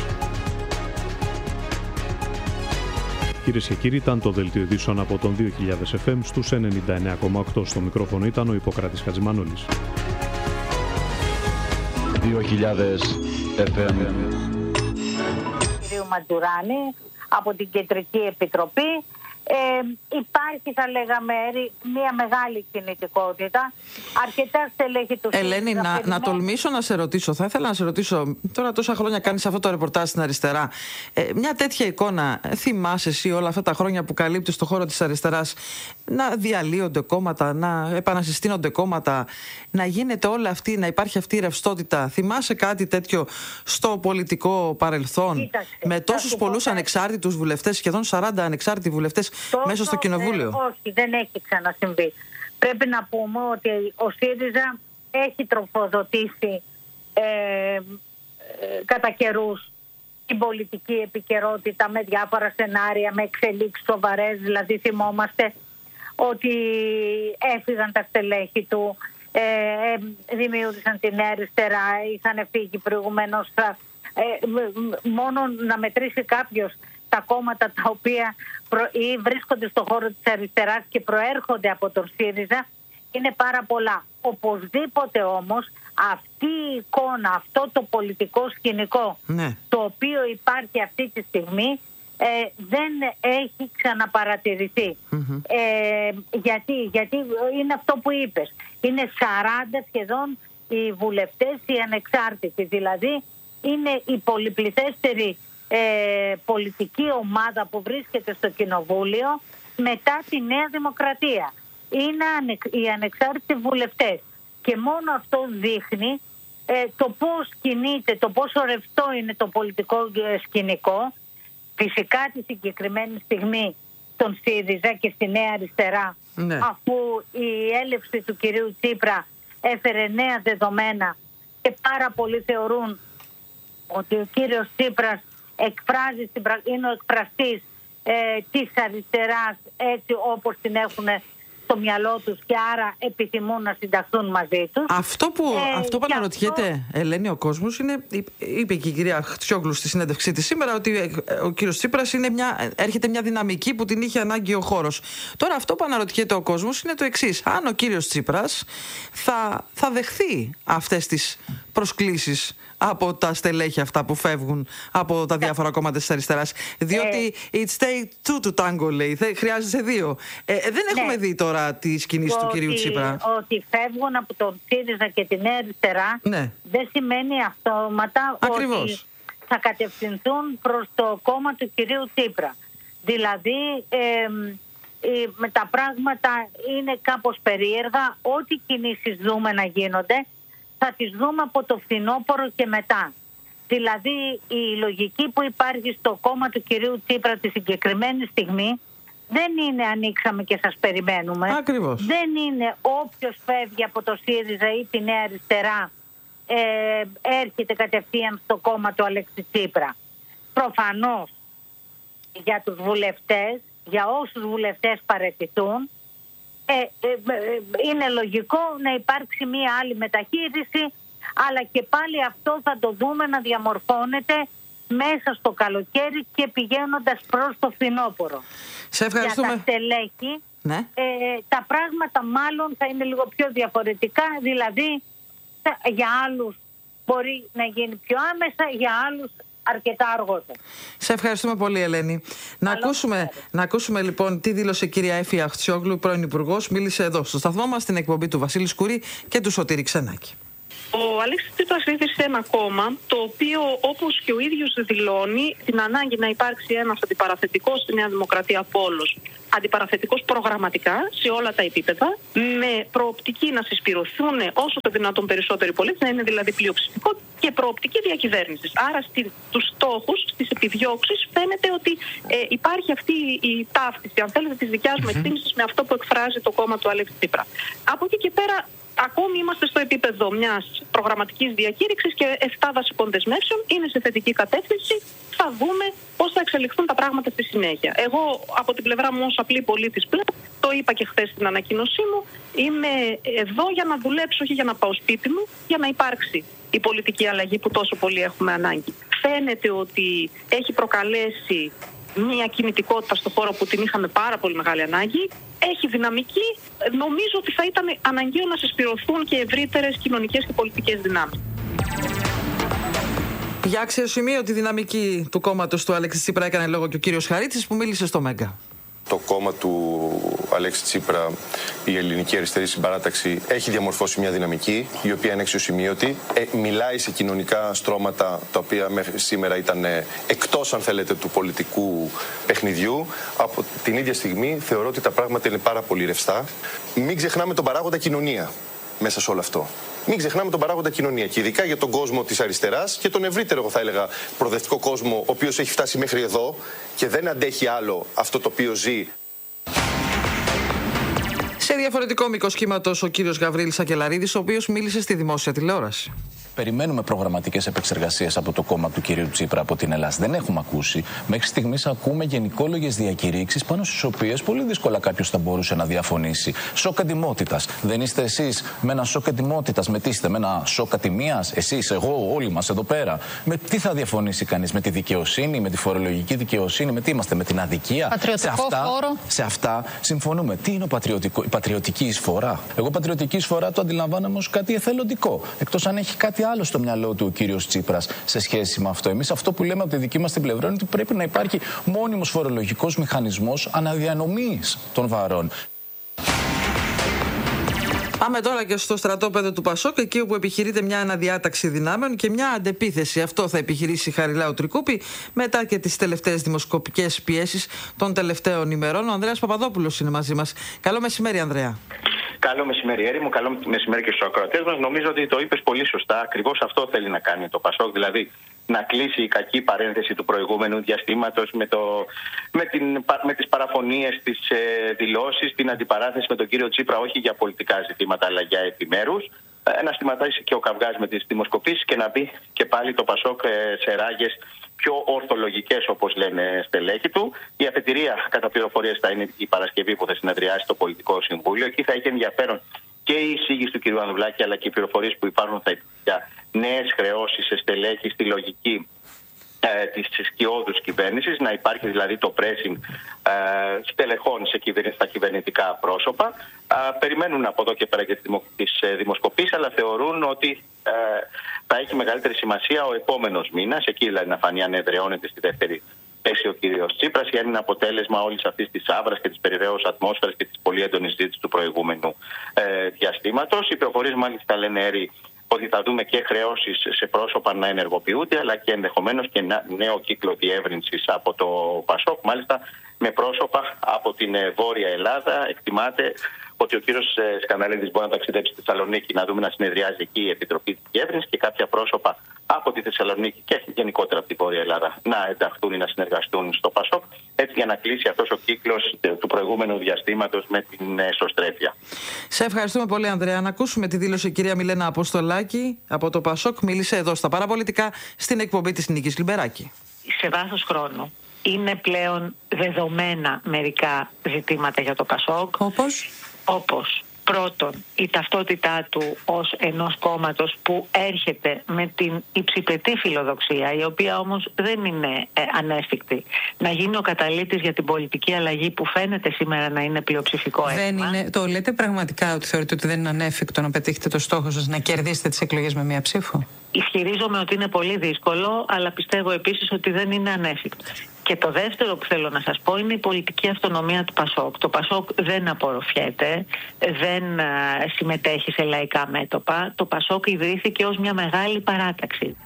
Κυρίες και κύριοι, ήταν το δελτίο ειδήσεων από τον δύο χιλιάδες εφ εμ στους ενενήντα εννέα κόμμα οκτώ. Στο μικρόφωνο ήταν ο Ιπποκράτης Χατζημανόλης.
δύο χιλιάδες εφ εμ.
Κύριε Ματζουράνη, από την Κεντρική Επιτροπή. Ε, υπάρχει, θα λέγαμε, μια μεγάλη κινητικότητα. Αρκετά στελέχη του.
Ελένη, να, να, να τολμήσω να σε ρωτήσω. Θα ήθελα να σε ρωτήσω. Τώρα, τόσα χρόνια κάνεις αυτό το ρεπορτάζ στην αριστερά. Ε, μια τέτοια εικόνα, θυμάσαι εσύ όλα αυτά τα χρόνια που καλύπτεις το χώρο της αριστεράς, να διαλύονται κόμματα, να επανασυστήνονται κόμματα, να γίνεται όλα αυτή, να υπάρχει αυτή η ρευστότητα? Θυμάσαι κάτι τέτοιο στο πολιτικό παρελθόν? Κοίταξε, με τόσους πολλούς πω... ανεξάρτητους βουλευτές, σχεδόν σαράντα ανεξάρτητοι βουλευτές μέσα στο κοινοβούλιο?
Ε, όχι, δεν έχει ξανασυμβεί. Πρέπει να πούμε ότι ο ΣΥΡΙΖΑ έχει τροφοδοτήσει ε, ε, κατά καιρούς την πολιτική επικαιρότητα με διάφορα σενάρια, με εξελίξεις σοβαρές. Δηλαδή θυμόμαστε ότι έφυγαν τα στελέχη του, ε, ε, δημιούργησαν τη Νέα Αριστερά, είχαν φύγει προηγουμένως Ε, μόνο να μετρήσει κάποιος τα κόμματα τα οποία προ, ή βρίσκονται στον χώρο της αριστεράς και προέρχονται από τον ΣΥΡΙΖΑ είναι πάρα πολλά. Οπωσδήποτε όμως αυτή η εικόνα, αυτό το πολιτικό σκηνικό, ναι, το οποίο υπάρχει αυτή τη στιγμή ε, δεν έχει ξαναπαρατηρηθεί. Mm-hmm. Ε, γιατί, γιατί είναι αυτό που είπες. Είναι σαράντα σχεδόν οι βουλευτές, οι ανεξάρτητοι. Δηλαδή είναι η πολυπληθέστερη ε, πολιτική ομάδα που βρίσκεται στο Κοινοβούλιο μετά τη Νέα Δημοκρατία. Είναι ανε, οι ανεξάρτητοι βουλευτές. Και μόνο αυτό δείχνει ε, το πώς κινείται, το πόσο ρευστό είναι το πολιτικό σκηνικό. Φυσικά τη συγκεκριμένη στιγμή στον ΣΥΡΙΖΑ και στη Νέα Αριστερά, ναι, αφού η έλευση του κυρίου Τσίπρα έφερε νέα δεδομένα και πάρα πολλοί θεωρούν ότι ο κύριος Τσίπρας εκφράζει, είναι ο εκφραστής ε, της αριστεράς έτσι όπως την έχουν στο μυαλό τους και άρα επιθυμούν να συνταχθούν μαζί τους.
Αυτό που, ε, αυτό που αναρωτιέται, αυτό... Ελένη, ο κόσμος είναι, είπε και η κυρία Χτιόγλου στη συνέντευξή της σήμερα, ότι ο κύριος Τσίπρας είναι μια, έρχεται μια δυναμική που την είχε ανάγκη ο χώρος. Τώρα αυτό που αναρωτιέται ο κόσμος είναι το εξής. Αν ο κύριος Τσίπρας θα, θα δεχθεί αυτές τις προσκλήσεις από τα στελέχη αυτά που φεύγουν από τα διάφορα κόμματα της αριστεράς. Διότι ε, it's take two to tango, λέει. Χρειάζεται δύο. Ε, δεν έχουμε ναι. δει τώρα τις κινήσεις του κυρίου Τσίπρα.
Ότι φεύγουν από τον ΣΥΡΙΖΑ και τη Νέα Αριστερά ναι. δεν σημαίνει αυτόματα Ακριβώς. ότι θα κατευθυνθούν προς το κόμμα του κυρίου Τσίπρα. Δηλαδή ε, ε, με τα πράγματα είναι κάπως περίεργα. Ό,τι κινήσεις δούμε να γίνονται θα τις δούμε από το φθινόπωρο και μετά. Δηλαδή η λογική που υπάρχει στο κόμμα του κυρίου Τσίπρα τη συγκεκριμένη στιγμή δεν είναι ανοίξαμε και σας περιμένουμε.
Ακριβώς.
Δεν είναι όποιος φεύγει από το ΣΥΡΙΖΑ ή τη Νέα Αριστερά ε, έρχεται κατευθείαν στο κόμμα του Αλέξη Τσίπρα. Προφανώς για τους βουλευτές, για όσους βουλευτές παραιτηθούν, Ε, ε, ε, είναι λογικό να υπάρξει μία άλλη μεταχείριση, αλλά και πάλι αυτό θα το δούμε να διαμορφώνεται μέσα στο καλοκαίρι και πηγαίνοντας προς το φθινόπωρο.
Σε ευχαριστούμε.
Για τα στελέχη
ναι.
ε, τα πράγματα μάλλον θα είναι λίγο πιο διαφορετικά, δηλαδή για άλλους μπορεί να γίνει πιο άμεσα, για άλλους αρκετά αργότερα.
Σε ευχαριστούμε πολύ, Ελένη. Να ακούσουμε, να ακούσουμε λοιπόν τι δήλωσε η κυρία Έφη Αχτσιόγλου, πρώην Υπουργός. Μίλησε εδώ στο σταθμό μας στην εκπομπή του Βασίλη Σκουρή και του Σωτήρη Ξενάκη.
Ο Αλέξης Τσίπρας ίδρυσε ένα κόμμα το οποίο, όπως και ο ίδιος δηλώνει, την ανάγκη να υπάρξει ένας αντιπαραθετικός στη Νέα Δημοκρατία πόλος. Αντιπαραθετικός προγραμματικά σε όλα τα επίπεδα, με προοπτική να συσπηρωθούν όσο το δυνατόν περισσότεροι πολίτες, να είναι δηλαδή πλειοψηφικό, και προοπτική διακυβέρνησης. Άρα στους στόχους, στις επιδιώξεις, φαίνεται ότι ε, υπάρχει αυτή η ταύτιση, αν θέλετε, της δικιάς μου εκτίμησης με αυτό που εκφράζει το κόμμα του Αλέξη Τσίπρα. Από εκεί και πέρα, ακόμη είμαστε στο επίπεδο μιας προγραμματικής διακήρυξης και εφτά βασικών δεσμεύσεων. Είναι σε θετική κατεύθυνση. Θα δούμε πώς θα εξελιχθούν τα πράγματα στη συνέχεια. Εγώ, από την πλευρά μου, ως απλή πολίτης πλέον, το είπα και χθες στην ανακοίνωσή μου, είμαι εδώ για να δουλέψω, όχι για να πάω σπίτι μου, για να υπάρξει η πολιτική αλλαγή που τόσο πολύ έχουμε ανάγκη. Φαίνεται ότι έχει προκαλέσει μια κινητικότητα στο χώρο που την είχαμε πάρα πολύ μεγάλη ανάγκη. Έχει δυναμική. Νομίζω ότι θα ήταν αναγκαίο να συσπηρωθούν και ευρύτερες κοινωνικές και πολιτικές δυνάμεις.
Για αξιοσημείωτη δυναμική του κόμματος του Αλέξη Τσίπρα έκανε λόγο και ο κύριος Χαρίτσης που μίλησε στο Μέγκα.
Το κόμμα του Αλέξη Τσίπρα, η Ελληνική Αριστερή Συμπαράταξη, έχει διαμορφώσει μια δυναμική η οποία είναι αξιοσημείωτη. Ε, μιλάει σε κοινωνικά στρώματα τα οποία μέχρι σήμερα ήταν εκτός, αν θέλετε, του πολιτικού παιχνιδιού. Από την ίδια στιγμή θεωρώ ότι τα πράγματα είναι πάρα πολύ ρευστά. Μην ξεχνάμε τον παράγοντα κοινωνία μέσα σε όλο αυτό. Μην ξεχνάμε τον παράγοντα κοινωνία και ειδικά για τον κόσμο της αριστεράς και τον ευρύτερο, εγώ θα έλεγα, προοδευτικό κόσμο, ο οποίος έχει φτάσει μέχρι εδώ και δεν αντέχει άλλο αυτό το οποίο ζει.
Σε διαφορετικό μήκος κύματος ο κύριος Γαβρίλης Σακελαρίδης, ο οποίος μίλησε στη δημόσια τηλεόραση.
Περιμένουμε προγραμματικές επεξεργασίες από το κόμμα του κυρίου Τσίπρα από την Ελλάδα. Δεν έχουμε ακούσει. Μέχρι στιγμής ακούμε γενικόλογες διακηρύξεις πάνω στις οποίες πολύ δύσκολα κάποιος θα μπορούσε να διαφωνήσει. Σοκ ετοιμότητας. Δεν είστε εσείς με ένα σοκ ετοιμότητας? Με τι είστε, με ένα σοκ ατιμίας? Εσείς, εγώ, όλοι μας εδώ πέρα. Με τι θα διαφωνήσει κανείς? Με τη δικαιοσύνη, με τη φορολογική δικαιοσύνη, με τι είμαστε, με την αδικία?
Πατριωτικό
σε αυτά,
φόρο.
Σε αυτά συμφωνούμε. Τι είναι ο πατριωτικό, η πατριωτική εισφορά? Εγώ πατριωτική εισφορά το αντιλαμβάνομαι ως κάτι εθελοντικό. Εκτός αν έχει κάτι άλλο στο μυαλό του ο κύριος Τσίπρας σε σχέση με αυτό. Εμείς αυτό που λέμε από τη δική μας την πλευρά είναι ότι πρέπει να υπάρχει μόνιμος φορολογικός μηχανισμός αναδιανομής των βαρών.
Πάμε τώρα και στο στρατόπεδο του Πασόκ, εκεί όπου επιχειρείται μια αναδιάταξη δυνάμεων και μια αντεπίθεση. Αυτό θα επιχειρήσει η Χαριλάου Τρικούπη μετά και τις τελευταίες δημοσκοπικές πιέσεις των τελευταίων ημερών. Ο Ανδρέας Παπαδόπουλος είναι μαζί μας. Καλό μεσημέρι, Ανδρέα.
Καλό μεσημέρι, Έρη μου. Καλό μεσημέρι και στους ακροατές μας. Νομίζω ότι το είπες πολύ σωστά. Ακριβώς αυτό θέλει να κάνει το Πασόκ. Δηλαδή να κλείσει η κακή παρένθεση του προηγούμενου διαστήματος με, το, με, την, με τις παραφωνίες, τις ε, δηλώσεις, την αντιπαράθεση με τον κύριο Τσίπρα, όχι για πολιτικά ζητήματα αλλά για επιμέρους. Ε, να σταματήσει και ο καυγάς με τις δημοσκοπήσεις και να μπει και πάλι το Πασόκ ε, σε ράγες πιο ορθολογικές, όπως λένε στελέχη του. Η αφετηρία κατά πληροφορίες θα είναι η Παρασκευή που θα συνεδριάσει το Πολιτικό Συμβούλιο. Εκεί θα έχει ενδιαφέρον και η εισήγηση του κ. Ανδρουλάκη, αλλά και οι πληροφορίες που υπάρχουν θα για νέες χρεώσεις σε στελέχη στη λογική ε, της σκιώδους κυβέρνησης, να υπάρχει δηλαδή το pressing ε, στελεχών σε κυβερνη, στα κυβερνητικά πρόσωπα. Ε, περιμένουν από εδώ και πέρα και τις δημοσκοπήσεις, αλλά θεωρούν ότι ε, θα έχει μεγαλύτερη σημασία ο επόμενος μήνας, εκεί δηλαδή να φανεί αν εδραιώνεται στη δεύτερη θέση ο κύριος Τσίπρας, ή αν είναι αποτέλεσμα όλης αυτής της άβρας και της περιραίους ατμόσφαιρας και της πολύ έντονης ζήτησης του προηγούμενου ε, διαστήματος. Οι πληροφορίες μάλιστα λένε, Έρη, ότι θα δούμε και χρεώσεις σε πρόσωπα να ενεργοποιούνται, αλλά και ενδεχομένως και νέο κύκλο διεύρυνσης από το Πασόκ, μάλιστα με πρόσωπα από την Βόρεια Ελλάδα. Εκτιμάται ότι ο κύριος Σκανδαλίδης μπορεί να ταξιδέψει στη Θεσσαλονίκη, να δούμε να συνεδριάζει εκεί η Επιτροπή της Διεύρυνσης, και κάποια πρόσωπα από τη Θεσσαλονίκη και γενικότερα από τη Βόρεια Ελλάδα να ενταχθούν ή να συνεργαστούν στο Πασόκ, έτσι για να κλείσει αυτός ο κύκλος του προηγούμενου διαστήματος με την εσωστρέφεια.
Σε ευχαριστούμε πολύ, Ανδρέα. Να ακούσουμε τη δήλωση η κυρία Μιλένα Αποστολάκη από το Πασόκ. Μίλησε εδώ στα Παραπολιτικά στην εκπομπή της Νίκης Λιμπεράκη.
Σε βάθος χρόνου είναι πλέον δεδομένα μερικά ζητήματα για το Πασόκ.
Όπως?
Όπως πρώτον η ταυτότητά του ως ενός κόμματος που έρχεται με την υψηπετή φιλοδοξία, η οποία όμως δεν είναι ε, ανέφικτη, να γίνει ο καταλύτης για την πολιτική αλλαγή που φαίνεται σήμερα να είναι πλειοψηφικό αίσθημα.
Δεν είναι, το λέτε πραγματικά ότι θεωρείτε ότι δεν είναι ανέφικτο να πετύχετε το στόχο σας, να κερδίσετε τις εκλογές με μία ψήφο?
Ισχυρίζομαι ότι είναι πολύ δύσκολο, αλλά πιστεύω επίσης ότι δεν είναι ανέφικτο. Και το δεύτερο που θέλω να σας πω είναι η πολιτική αυτονομία του Πασόκ. Το Πασόκ δεν απορροφιέται, δεν συμμετέχει σε λαϊκά μέτωπα. Το Πασόκ ιδρύθηκε ως μια μεγάλη παράταξη.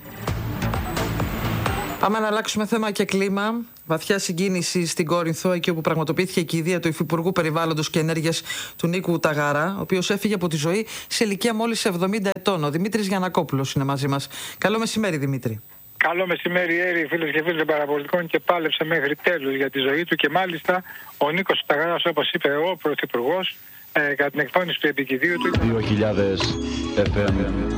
Πάμε να αλλάξουμε θέμα και κλίμα. Βαθιά συγκίνηση στην Κόρινθο, εκεί όπου πραγματοποιήθηκε η κηδεία του Υφυπουργού Περιβάλλοντος και Ενέργειας του Νίκου Ταγάρα, ο οποίος έφυγε από τη ζωή σε ηλικία μόλις εβδομήντα ετών. Ο Δημήτρης Γιαννακόπουλος είναι μαζί μας. Καλό μεσημέρι, Δημήτρη.
Καλό μεσημέρι, Έρη, φίλες και φίλοι των Παραπολιτικών, και πάλεψε μέχρι τέλους για τη ζωή του. Και μάλιστα ο Νίκος Ταγάρας, όπως είπε ο Πρωθυπουργός, ε, κατά την εκφώνηση του επικηδείου του.
δύο χιλιάδες εφ εμ.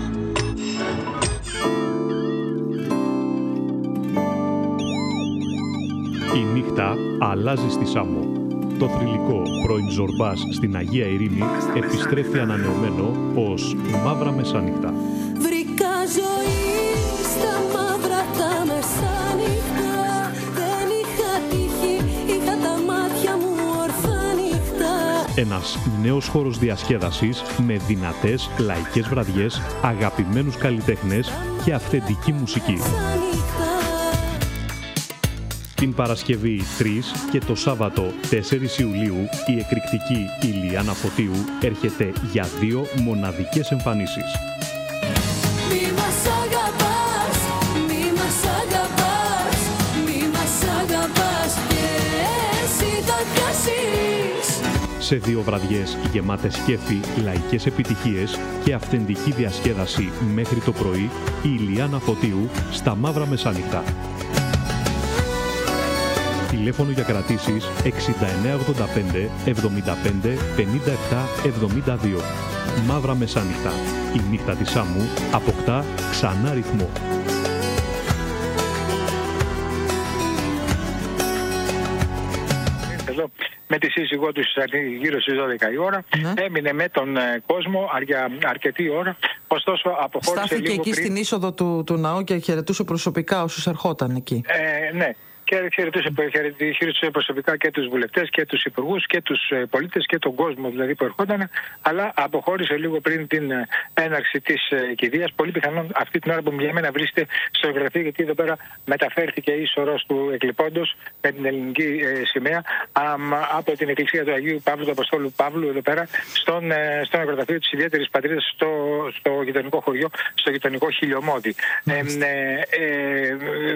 Η νύχτα αλλάζει στη Σάμο. Το θρυλικό πρώην Ζορμπάς στην Αγία Ειρήνη επιστρέφει ανανεωμένο ως Μαύρα Μεσάνυχτα.
Βρήκα ζωή στα μαύρα τα μεσάνυχτα. Δεν είχα τύχη, είχα τα μάτια μου ορθά νύχτα.
Ένας νέος χώρος διασκέδασης με δυνατές λαϊκές βραδιές, αγαπημένους καλλιτέχνες και αυθεντική μουσική. Την Παρασκευή τρεις και το Σάββατο τέσσερις Ιουλίου η εκρηκτική Ηλιάνα Φωτίου έρχεται για δύο μοναδικές εμφανίσεις.
Μη μας αγαπάς, μη μας αγαπάς, μη μας αγαπάς και εσύ θα χάσεις.
Σε δύο βραδιές γεμάτες κέφι, λαϊκές επιτυχίες και αυθεντική διασκέδαση μέχρι το πρωί, η Ηλιάνα Φωτίου στα Μαύρα Μεσάνυχτα. Τηλέφωνο για κρατήσεις εξήντα εννέα ογδόντα πέντε εβδομήντα πέντε πενήντα επτά εβδομήντα δύο. Μαύρα μεσάνυχτα. Η νύχτα της άμμου αποκτά ξανά ρυθμό.
Εδώ, με τη σύζυγό του γύρω στις δώδεκα η ώρα, ναι. Έμεινε με τον ε, κόσμο αρκε, αρκετή ώρα, ωστόσο αποχώρησε.
Στάθηκε
λίγο
εκεί
πριν.
Στην είσοδο του, του ναού και χαιρετούσε προσωπικά όσους ερχόταν εκεί.
Ε, ναι. Και χαιρετούσε, χαιρετούσε προσωπικά και τους βουλευτές και τους υπουργούς και τους πολίτες και τον κόσμο δηλαδή που ερχόταν, αλλά αποχώρησε λίγο πριν την έναρξη της κηδείας. Πολύ πιθανόν αυτή την ώρα που μιλάμε να βρίσκεται στο γραφείο, γιατί εδώ πέρα μεταφέρθηκε η σωρός του εκλειπώντος με την ελληνική ε, σημαία α, από την εκκλησία του Αγίου Παύλου, του Αποστόλου Παύλου, εδώ πέρα στον, ε, στο νεκροταφείο της ιδιαίτερης πατρίδας στο, στο γειτονικό χωριό, στο γειτονικό Χιλιομώδη. Ε, ε, ε, ε,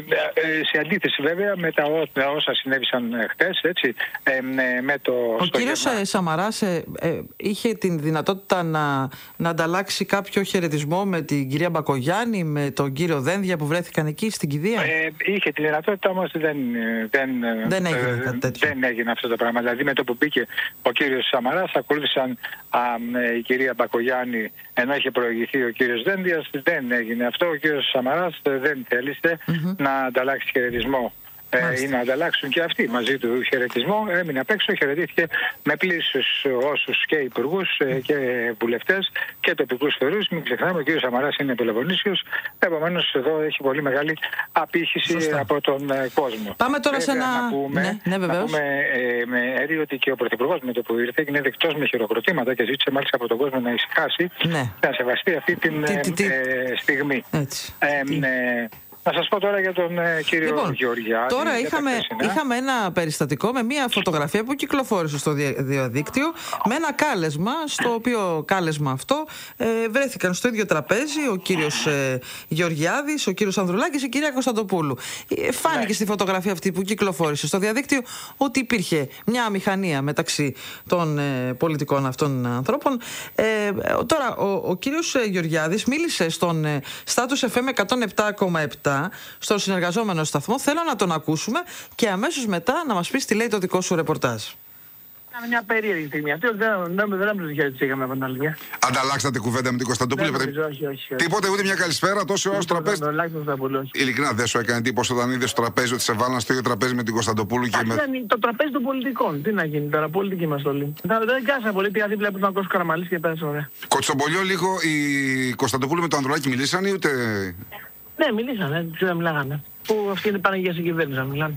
ε, σε αντίθεση βέβαια με τα όσα συνέβησαν χτες, έτσι, ε, με το...
Ο κύριος γεύμα. Σαμαράς ε, ε, είχε την δυνατότητα να, να ανταλλάξει κάποιο χαιρετισμό με την κυρία Μπακογιάννη, με τον κύριο Δένδια που βρέθηκαν εκεί στην κηδεία. Ε,
είχε τη δυνατότητα, όμως δεν, δεν,
δεν, έγινε,
ε, δεν έγινε αυτό το πράγμα. Δηλαδή με το που μπήκε ο κύριος Σαμαράς, ακολούθησαν α, η κυρία Μπακογιάννη, ενώ είχε προηγηθεί ο κύριος Δένδιας. Δεν έγινε αυτό. Ο κύριος Σαμαράς δεν θέλησε mm-hmm. να ανταλλάξει χαιρετισμό. Ε, ή να ανταλλάξουν και αυτοί μαζί του χαιρετισμό. Έμεινε απ' έξω, χαιρετήθηκε με πλήσους όσους και υπουργούς ε, και βουλευτές και τοπικούς φορείς. Μην ξεχνάμε, ο κ. Σαμαράς είναι Πελοποννήσιος, επομένως εδώ έχει πολύ μεγάλη απήχηση Σωστά. από τον ε, κόσμο.
Πάμε τώρα Βέβαια, σε ένα...
Να πούμε,
ναι, ναι,
να πούμε ε, με αίρι ότι και ο Πρωθυπουργός με το που ήρθε είναι δεκτός με χειροκροτήματα και ζήτησε μάλιστα από τον κόσμο να ησυχάσει, ναι. να σεβαστεί αυτή την τι, τι, τι. Ε, στιγμή. Έτσι. Ε, ε, Να σας πω τώρα για τον ε, κύριο λοιπόν, Γεωργιάδη.
Τώρα είχαμε, είχαμε ένα περιστατικό με μια φωτογραφία που κυκλοφόρησε στο διαδίκτυο με ένα κάλεσμα, στο οποίο κάλεσμα αυτό ε, βρέθηκαν στο ίδιο τραπέζι ο κύριος ε, Γεωργιάδης, ο κύριος Ανδρουλάκης και η κυρία Κωνσταντοπούλου. Ε, φάνηκε ναι. στη φωτογραφία αυτή που κυκλοφόρησε στο διαδίκτυο ότι υπήρχε μια αμηχανία μεταξύ των ε, πολιτικών αυτών ανθρώπων. Ε, τώρα ο, ο κύριος Γεωργιάδης μίλησε στον ε, Status εφ εμ εκατόν επτά κόμμα επτά στον συνεργαζόμενο σταθμό. Θέλω να τον ακούσουμε και αμέσως μετά να μας πεις τι λέει το δικό σου ρεπορτάζ.
Ήταν μια περίεργη στιγμή αυτή, δεν με είχαμε από την άλλη.
Ανταλλάξατε κουβέντα με την Κωνσταντοπούλου?
Όχι, όχι.
Τίποτε, ούτε μια καλησπέρα, τόσο ω τραπέζι. Ειλικρινά δεν σου έκανε εντύπωση όταν είδε στο τραπέζι ότι σε βάλαν στο ίδιο τραπέζι με την Κωνσταντοπούλου και με.
Το τραπέζι των πολιτικών. Τι να γίνει τώρα, πολιτικοί είμαστε όλοι. Δεν κάσα πολύ, πήγα δίπλα από τον Κώστα Καραμαλής και πέρασε ωραία.
Κοτσομπολιό λίγο, η Κωνσταντοπούλου με τον Ανδρουλάκη μιλήσαν ή ούτε.
Ναι, μιλήσανε, δεν μιλάγανε. Που αυτοί είναι πάνε για συγκυβέρνηση να μιλάνε.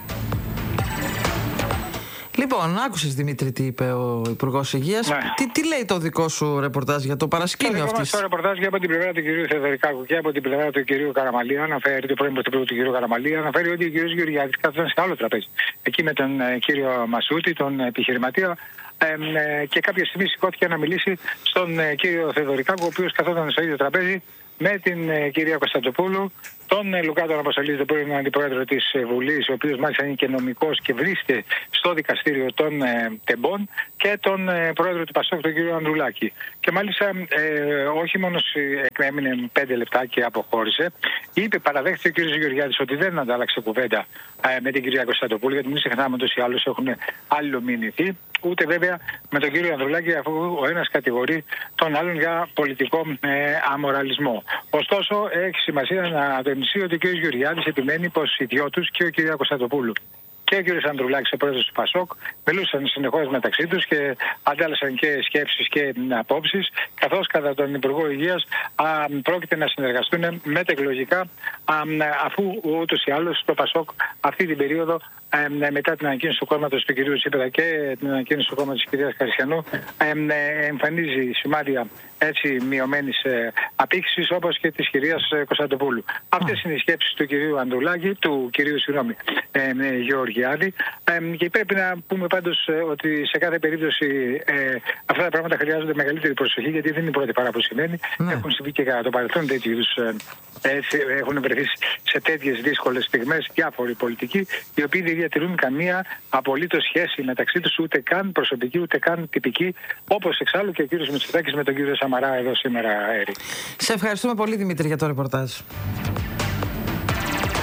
Λοιπόν, άκουσες Δημήτρη τι είπε ο Υπουργός Υγείας. Ναι. Τι, τι λέει το δικό σου ρεπορτάζ για το παρασκήνιο αυτής?
Το ρεπορτάζ για από την πλευρά του κ. Θεοδωρικάκου και από την πλευρά του κ. Καραμαλή αναφέρει, το πρώην πρωθυπουργό του κ. Καραμαλή, αναφέρει ότι ο κ. Γεωργιάδης κάθονταν σε άλλο τραπέζι. Εκεί με τον ε, κύριο Μασούτη, τον επιχειρηματία, ε, ε, και κάποια στιγμή σηκώθηκε να μιλήσει στον ε, κύριο Θεοδωρικάκου, ο οποίος καθόταν στο ίδιο τραπέζι με την ε, κυρία Κωνσταντοπούλου, τον ε, Λουκά τον Αποστολίδη, τον πρώην αντιπρόεδρο της ε, Βουλής, ο οποίος μάλιστα είναι και νομικός και βρίσκεται στο δικαστήριο των ε, Τεμπών, και τον ε, πρόεδρο του Πασόκ, τον κύριο Ανδρουλάκη. Και μάλιστα ε, όχι μόνο ε, έμεινε πέντε λεπτά και αποχώρησε, είπε, παραδέχτηκε ο κύριος Γεωργιάδης ότι δεν αντάλλαξε κουβέντα ε, με την κυρία Κωνσταντοπούλου, γιατί μην ξεχνάμε ότι οι άλλοι έχουν αλληλομηνηθεί. Ούτε βέβαια με τον κύριο Ανδρουλάκη, αφού ο ένας κατηγορεί τον άλλον για πολιτικό ε, αμοραλισμό. Ωστόσο, έχει σημασία να τονιστεί ότι ο κύριος Γεωργιάδης επιμένει πως οι δυο τους, και ο κύριος Κωνσταντοπούλου και ο κύριος Ανδρουλάκης, ο πρόεδρος του Πασόκ, μιλούσαν συνεχώς μεταξύ τους και αντάλλασαν και σκέψεις και απόψεις, καθώς κατά τον Υπουργό Υγείας α, πρόκειται να συνεργαστούν μετεκλογικά, α, αφού ούτως ή άλλως το Πασόκ αυτή την περίοδο, ε, μετά την ανακοίνωση του κόμματος του κυρίου Τσίπρα και την ανακοίνωση του κόμματος της κυρίας Καρισιανού, ε, ε, εμφανίζει σημάδια έτσι μειωμένης ε, απήχησης, όπως και της κυρίας ε, Κωνσταντοπούλου. Mm. Αυτές είναι οι σκέψεις του κυρίου Ανδρουλάκη, του κυρίου συγγνώμη, ε, ε, Γεωργιάδη, ε, και πρέπει να πούμε πάντως ε, ότι σε κάθε περίπτωση ε, αυτά τα πράγματα χρειάζονται μεγαλύτερη προσοχή, γιατί δεν είναι η πρώτη φορά που συμβαίνει. Mm. Έχουν συμβεί και κατά το παρελθόν τέτοιου είδους, ε, έχουν βρεθεί σε τέτοιες δύσκολες στιγμές διάφοροι πολιτικοί, οι οποίοι δεν διατηρούν καμία απολύτως σχέση μεταξύ τους, ούτε καν προσωπική, ούτε καν τυπική, όπως εξάλλου και ο κύριος Μητσοτάκης με τον κύριο Σαμαρά εδώ σήμερα, Έρη.
Σε ευχαριστούμε πολύ, Δημήτρη, για το ρεπορτάζ.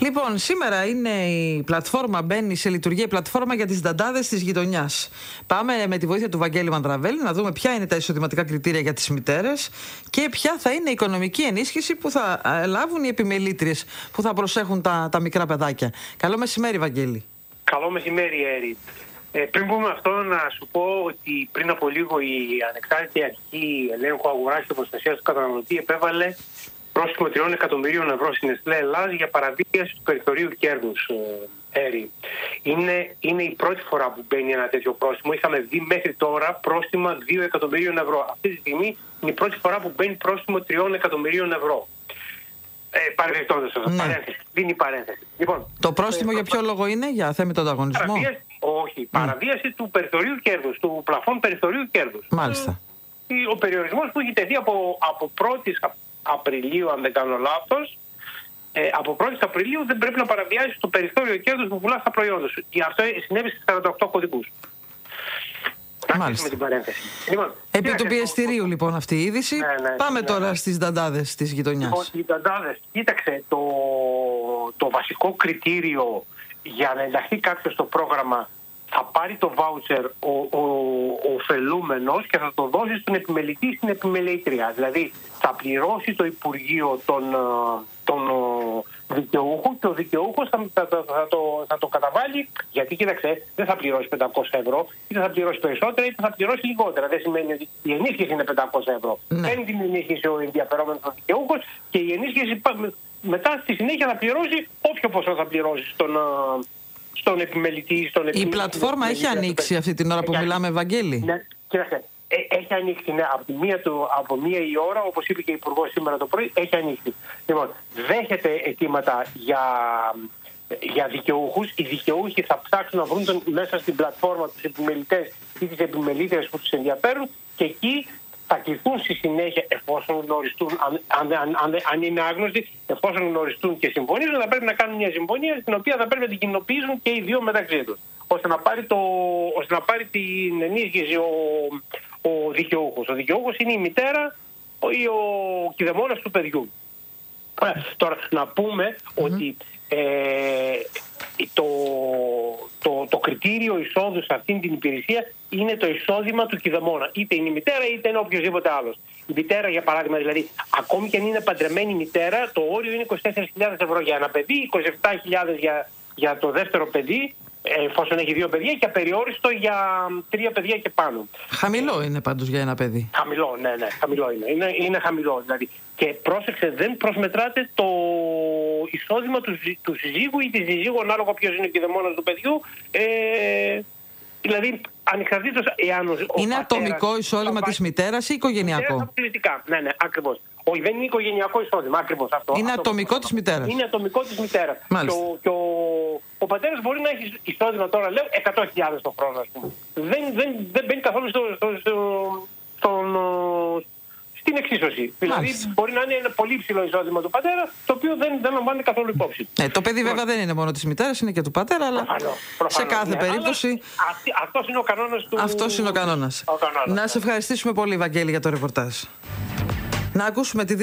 Λοιπόν, σήμερα είναι η πλατφόρμα, μπαίνει σε λειτουργία η πλατφόρμα για τις νταντάδες της γειτονιάς. Πάμε με τη βοήθεια του Βαγγέλη Μανδραβέλη να δούμε ποια είναι τα εισοδηματικά κριτήρια για τις μητέρες και ποια θα είναι η οικονομική ενίσχυση που θα λάβουν οι επιμελήτριες που θα προσέχουν τα, τα μικρά παιδάκια. Καλό μεσημέρι, Βαγγέλη.
Καλό μεσημέρι, Έρη. Ε, πριν πούμε αυτό, να σου πω ότι πριν από λίγο η Ανεξάρτητη Αρχή Ελέγχου Αγοράς και Προστασίας του Καταναλωτή επέβαλε πρόστιμο τριών εκατομμυρίων ευρώ στην Νεστλέ Ελλάς για παραβίαση του περιθωρίου κέρδους, Έρη. Είναι, είναι η πρώτη φορά που μπαίνει ένα τέτοιο πρόστιμο. Είχαμε δει μέχρι τώρα πρόστιμα δύο εκατομμυρίων ευρώ. Αυτή τη στιγμή είναι η πρώτη φορά που μπαίνει πρόστιμο τριών εκατομμυρίων ευρώ. Ε, Παρεμπιπτόντως, ναι. παρένθεση. Δίνει παρένθεση. Λοιπόν,
το πρόστιμο ε, για ποιο λόγο είναι, για θέμητο ανταγωνισμό?
Παραβίαση, όχι, παραβίαση mm. του περιθωρίου κέρδους, του πλαφών περιθωρίου κέρδους.
Μάλιστα.
Ε, ο περιορισμός που έχει τεθεί από, από πρώτη Απριλίου, αν δεν κάνω λάθος, ε, από πρώτη Απριλίου δεν πρέπει να παραβιάσει το περιθώριο κέρδους που πουλά στα προϊόντα σου. Και αυτό συνέβη στις σαράντα οκτώ κωδικούς.
Μάλιστα.
Με την παρένθεση. Λοιπόν,
επί του πιεστηρίου λοιπόν αυτή η είδηση. Ναι, ναι, Πάμε ναι, τώρα ναι. στις νταντάδες της γειτονιάς.
Λοιπόν, οι νταντάδες, κοίταξε, το, το βασικό κριτήριο για να ενταχθεί κάποιος στο πρόγραμμα θα πάρει το βάουτσερ ο, ο, ο ωφελούμενος και θα το δώσει στον επιμελητή, στην επιμελήτρια. Δηλαδή θα πληρώσει το Υπουργείο τον, τον δικαιούχο και ο δικαιούχος θα, θα, θα, θα, το, θα το καταβάλει, γιατί κοίταξε, δεν θα πληρώσει πεντακόσια ευρώ, είτε θα πληρώσει περισσότερα είτε θα πληρώσει λιγότερα. Δεν σημαίνει ότι η ενίσχυση είναι πεντακόσια ευρώ. Ναι. Παίρνει την ενίσχυση ο ενδιαφερόμενος ο δικαιούχος και η ενίσχυση μετά στη συνέχεια θα πληρώσει όποιο ποσό θα πληρώσει στον, στον επιμελητή. Στον επιμελητή.
Η πλατφόρμα έχει ανοίξει αυτή την ώρα που μιλάμε, Βαγγέλη?
Ναι, κοίταξε. Έχει ανοίξει, ναι, από, τη μία του, από μία η ώρα, όπως είπε και η Υπουργός σήμερα το πρωί, έχει ανοίξει. Λοιπόν, δέχεται αιτήματα για, για δικαιούχους. Οι δικαιούχοι θα ψάξουν να βρουν τον, μέσα στην πλατφόρμα τους επιμελητές ή τις επιμελήτρες που τους ενδιαφέρουν και εκεί θα κληθούν στη συνέχεια, εφόσον γνωριστούν, αν, αν, αν, αν, αν είναι άγνωστοι, εφόσον γνωριστούν και συμφωνήσουν, θα πρέπει να κάνουν μια συμφωνία στην οποία θα πρέπει να την κοινοποιήσουν και οι δύο μεταξύ τους, ώστε να πάρει, το, ώστε να πάρει την ενίσχυση ο, ο δικαιούχος. Ο δικαιούχος είναι η μητέρα ή ο κηδεμόνας του παιδιού. Ε, τώρα, να πούμε mm-hmm. ότι ε, το, το, το κριτήριο εισόδου σε αυτήν την υπηρεσία είναι το εισόδημα του κηδεμόνα. Είτε είναι η μητέρα είτε είναι οποιοδήποτε άλλος. Η μητέρα, για παράδειγμα, δηλαδή, ακόμη και αν είναι παντρεμένη μητέρα, το όριο είναι είκοσι τέσσερις χιλιάδες ευρώ για ένα παιδί, είκοσι επτά χιλιάδες για, για το δεύτερο παιδί, εφόσον έχει δύο παιδιά, και απεριόριστο για τρία παιδιά και πάνω.
Χαμηλό είναι πάντως για ένα παιδί.
Χαμηλό, ναι, ναι, χαμηλό είναι. Είναι, είναι χαμηλό, δηλαδή. Και πρόσεξε, δεν προσμετράται το εισόδημα του, του συζύγου ή της συζύγου, ανάλογα ποιος είναι ο κηδεμόνας του παιδιού. Ε, δηλαδή, ανεξαρτήτως εάν ο,
είναι ο ατομικό πατέρας, εισόδημα της μητέρας ή οικογενειακό?
Absolutικά, ναι, ναι, ακριβώς. Όχι, δεν είναι οικογενειακό εισόδημα, ακριβώς αυτό.
Είναι αυτό, ατομικό της μητέρας.
Είναι ατομικό της μητέρας. Και, ο, και ο, ο πατέρας μπορεί να έχει εισόδημα τώρα, λέω, εκατό χιλιάδες το χρόνο, ας πούμε. Δεν, δεν, δεν μπαίνει καθόλου στο, στο, στο, στον, στην εξίσωση. Δηλαδή, μπορεί να είναι ένα πολύ υψηλό εισόδημα του πατέρα, το οποίο δεν, δεν λαμβάνει καθόλου υπόψη.
Ε, το παιδί βέβαια δεν είναι μόνο της μητέρας, είναι και του πατέρα, αλλά προφανώς, προφανώς, σε κάθε ναι, περίπτωση.
Αυτός είναι ο κανόνας του.
Αυτός είναι ο κανόνας.
Ο κανόνας.
Να σε ευχαριστήσουμε πολύ, Βαγγέλη, για το ρεπορτάζ. Να ακούσουμε τη